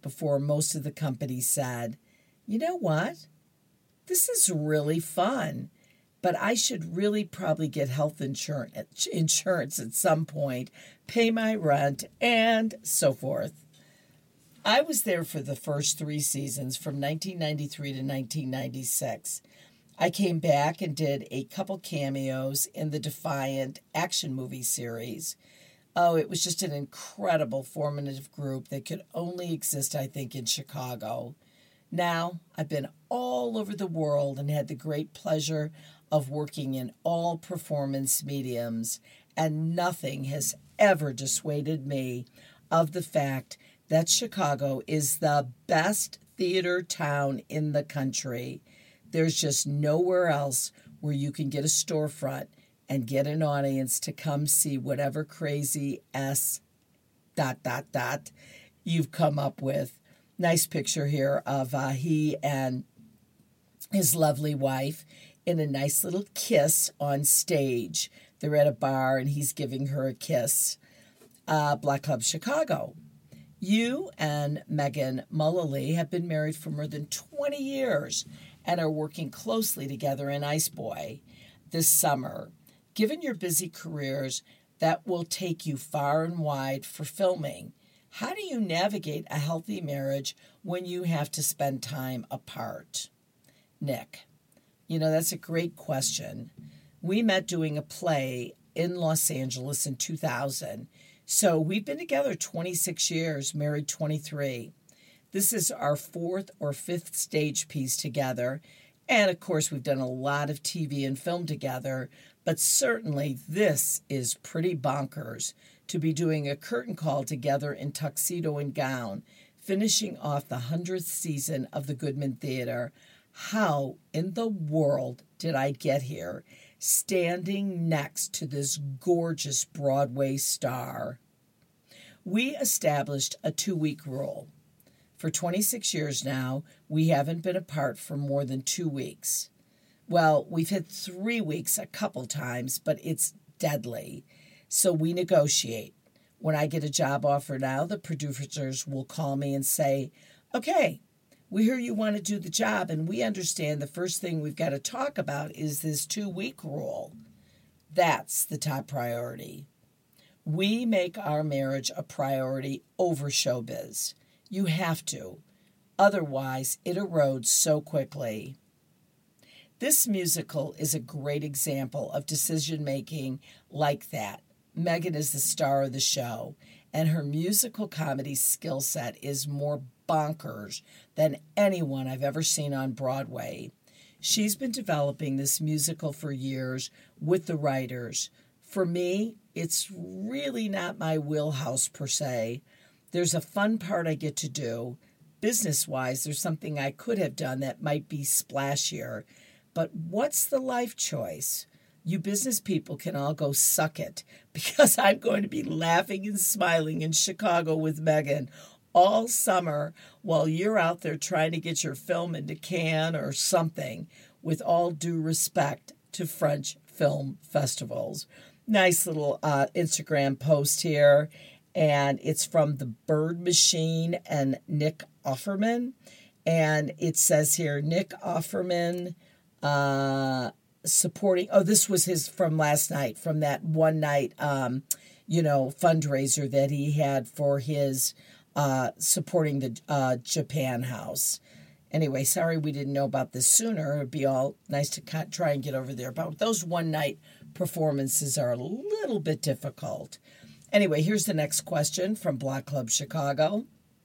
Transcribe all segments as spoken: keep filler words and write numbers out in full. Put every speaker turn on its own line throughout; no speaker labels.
before most of the company said, you know what? This is really fun, but I should really probably get health insurance, insurance at some point, pay my rent, and so forth. I was there for the first three seasons from nineteen ninety-three to nineteen ninety-six. I came back and did a couple cameos in the Defiant action movie series. Oh, it was just an incredible formative group that could only exist, I think, in Chicago. Now, I've been all over the world and had the great pleasure of working in all performance mediums, and nothing has ever dissuaded me of the fact that Chicago is the best theater town in the country. There's just nowhere else where you can get a storefront and get an audience to come see whatever crazy S dot dot dot you've come up with. Nice picture here of uh, he and his lovely wife in a nice little kiss on stage. They're at a bar and he's giving her a kiss. Uh, Black Club Chicago. You and Megan Mullally have been married for more than twenty years and are working closely together in Ice Boy this summer. Given your busy careers that will take you far and wide for filming, how do you navigate a healthy marriage when you have to spend time apart? Nick, you know, that's a great question. We met doing a play in Los Angeles in two thousand. So we've been together twenty-six years, married twenty-three. This is our fourth or fifth stage piece together. And of course, we've done a lot of T V and film together. But certainly this is pretty bonkers to be doing a curtain call together in tuxedo and gown, finishing off the hundredth season of the Goodman Theater. How in the world did I get here, standing next to this gorgeous Broadway star? We established a two-week rule. For twenty-six years now, we haven't been apart for more than two weeks. Well, we've had three weeks a couple times, but it's deadly. So we negotiate. When I get a job offer now, the producers will call me and say, okay, we hear you want to do the job, and we understand the first thing we've got to talk about is this two-week rule. That's the top priority. We make our marriage a priority over showbiz. You have to. Otherwise, it erodes so quickly. This musical is a great example of decision-making like that. Megan is the star of the show, and her musical comedy skill set is more bonkers than anyone I've ever seen on Broadway. She's been developing this musical for years with the writers. For me, it's really not my wheelhouse per se. There's a fun part I get to do. Business-wise, there's something I could have done that might be splashier. But what's the life choice? You business people can all go suck it, because I'm going to be laughing and smiling in Chicago with Megan all summer while you're out there trying to get your film into Cannes or something, with all due respect to French film festivals. Nice little uh, Instagram post here, and it's from The Bird Machine and Nick Offerman. And it says here, Nick Offerman uh, supporting, oh, this was his from last night, from that one night, um, you know, fundraiser that he had for his uh, supporting the uh, Japan House. Anyway, sorry we didn't know about this sooner. It'd be all nice to try and get over there. But those one-night performances are a little bit difficult. Anyway, here's the next question from Black Club Chicago.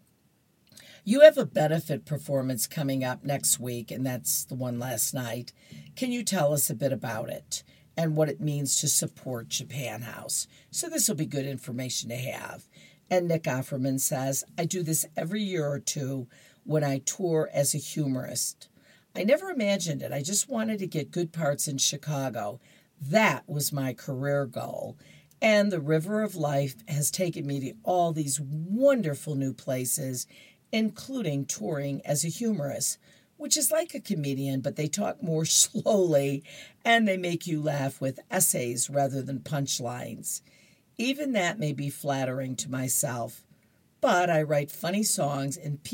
You have a benefit performance coming up next week, and that's the one last night. Can you tell us a bit about it and what it means to support Japan House? So this will be good information to have. And Nick Offerman says, I do this every year or two when I tour as a humorist. I never imagined it. I just wanted to get good parts in Chicago. That was my career goal. And the river of life has taken me to all these wonderful new places, including touring as a humorist, which is like a comedian, but they talk more slowly and they make you laugh with essays rather than punchlines. Even that may be flattering to myself, but I write funny songs and